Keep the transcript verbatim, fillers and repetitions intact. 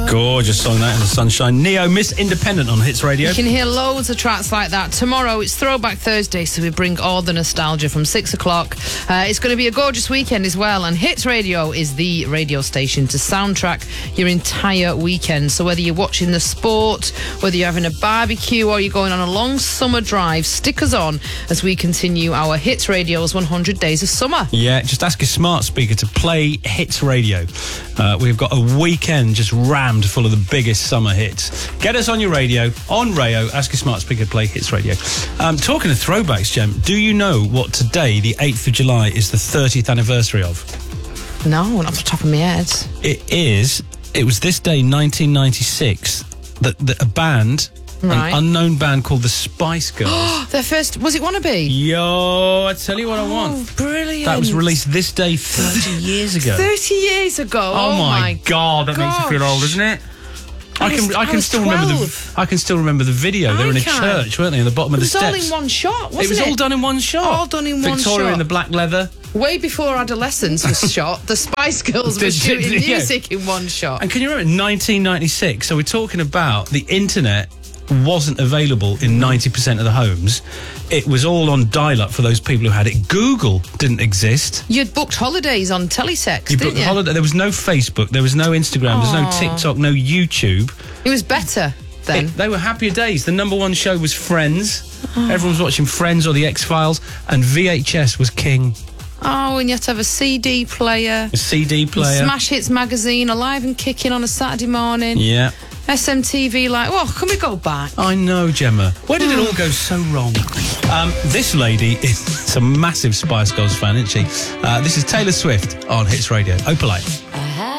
Gorgeous song that in the sunshine. Neo, Miss Independent on Hits Radio. You can hear loads of tracks like that. Tomorrow it's Throwback Thursday, so we bring all the nostalgia from six o'clock. Uh, it's going to be a gorgeous weekend as well, and Hits Radio is the radio station to soundtrack your entire weekend. So whether you're watching the sport, whether you're having a barbecue, or you're going on a long summer drive, stick us on as we continue our Hits Radio's one hundred Days of Summer. Yeah, just ask your smart speaker to play Hits Radio. Uh, we've got a weekend just rammed full of the biggest summer hits. Get us on your radio, on Rayo, ask your smart speaker to play Hits Radio. Um, talking of throwbacks, Jem, do you know what today, the eighth of July, is the thirtieth anniversary of? No, not off the top of my head. It is. It was this day, nineteen ninety-six, that, that a band, Right. an unknown band called the Spice Girls. Their first, was it Wannabe? Yo, I tell you what oh, I want. Brilliant. That was released this day thirty years ago. thirty years ago. Oh, Oh, my, my God, that makes you feel old, doesn't it? I, I can was- I I can was still remember the twelve. I can still remember the video. They I were in a can. church, weren't they, in the bottom of It the was all steps. in one shot, wasn't it was it? all done in one shot. All done in one Victoria shot. in the black leather. Way before Adolescence was shot, the Spice Girls were Did- shooting did- yeah. music in one shot. And can you remember nineteen ninety-six? So we're talking about the internet wasn't available in ninety percent of the homes. It was all on dial-up for those people who had it. Google didn't exist. You'd booked holidays on telesex, You didn't booked you? holiday. There was no Facebook. There was no Instagram. There was no TikTok. No YouTube. It was better then. It- they were happier days. The number one show was Friends. Everyone was watching Friends or The X-Files, and V H S was king. Oh, and you had to have a C D player. A C D player. Smash Hits magazine, alive and kicking on a Saturday morning. Yeah. S M T V, like, oh, can we go back? I know, Gemma. Where did it all go so wrong? Um, this lady is a massive Spice Girls fan, isn't she? Uh, this is Taylor Swift on Hits Radio. Opalite.